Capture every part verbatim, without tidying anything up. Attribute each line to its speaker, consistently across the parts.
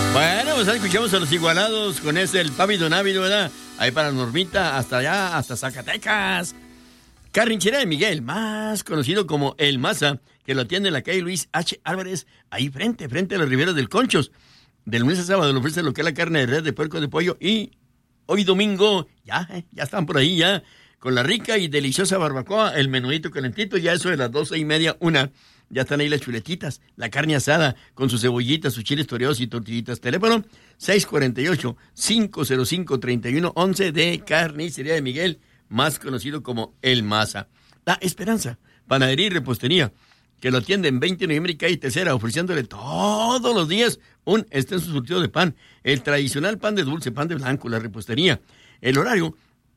Speaker 1: Bueno, pues ahí escuchamos a los Igualados con ese, el Pávido Návido, ¿verdad? Ahí para Normita, hasta allá, hasta Zacatecas. Carnicería de Miguel, más conocido como El Maza, que lo atiende en la calle Luis H. Álvarez, ahí frente, frente a las riberas del Conchos. Del lunes a sábado le ofrece lo que es la carne de res, de puerco, de pollo, y hoy domingo, ya, eh, ya están por ahí, ya, con la rica y deliciosa barbacoa, el menudito calentito, ya eso de las doce y media, una. Ya están ahí las chuletitas, la carne asada, con sus cebollitas, sus chiles toreados y tortillitas. Teléfono seis cuatro ocho, cinco cero cinco, tres uno uno uno de Carnicería de Miguel, más conocido como El Maza. La Esperanza, panadería y repostería, que lo atiende en veinte de noviembre y calle Tercera, ofreciéndole todos los días un extenso surtido de pan, el tradicional pan de dulce, pan de blanco, la repostería. El horario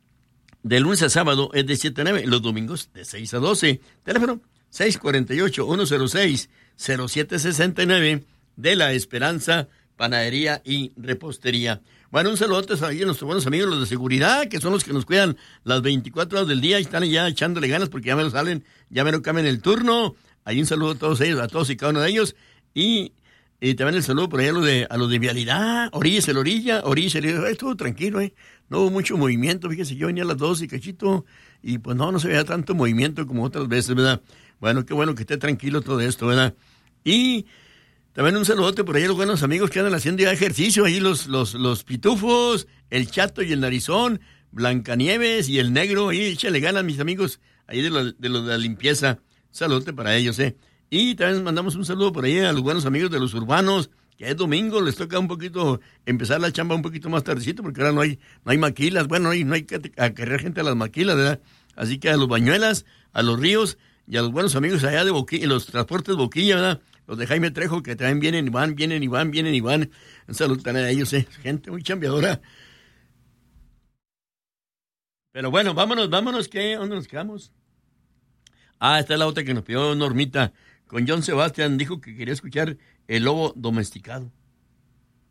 Speaker 1: de lunes a sábado es de siete a nueve, los domingos de seis a doce. Teléfono seis cuatro ocho, uno cero seis, cero siete seis nueve de La Esperanza, panadería y repostería. Bueno, un saludo a nuestros buenos amigos, los de seguridad, que son los que nos cuidan las veinticuatro horas del día y están ya echándole ganas porque ya me lo salen, ya me lo cambian el turno. Ahí un saludo a todos ellos, a todos y cada uno de ellos. Y, y también el saludo por ahí a los de, a los de vialidad, orillas el orilla, orillas el orilla. Estuvo tranquilo, ¿eh? No hubo mucho movimiento, fíjese, yo venía a las dos y cachito, y pues no, no se veía tanto movimiento como otras veces, ¿verdad? Bueno, qué bueno que esté tranquilo todo esto, ¿verdad? Y también un saludote por ahí a los buenos amigos que andan haciendo ya ejercicio, ahí los, los, los pitufos, el Chato y el Narizón, Blancanieves y el Negro, ahí échale ganas, mis amigos, ahí de los de, lo de la limpieza. Un saludote para ellos, ¿eh? Y también mandamos un saludo por ahí a los buenos amigos de los urbanos, que es domingo, les toca un poquito empezar la chamba un poquito más tardecito, porque ahora no hay, no hay maquilas, bueno, no hay, no hay que acarrear gente a las maquilas, ¿verdad? Así que a los Bañuelas, a los Ríos y a los buenos amigos allá de Boquilla, los transportes Boquilla, ¿verdad? Los de Jaime Trejo, que también vienen y van, vienen y van, vienen y van. Un saludo también a ellos, ¿eh? Gente muy chambeadora. Pero bueno, vámonos, vámonos, ¿qué? ¿Dónde nos quedamos? Ah, esta es la otra que nos pidió Normita. Con John Sebastián, dijo que quería escuchar El Lobo Domesticado.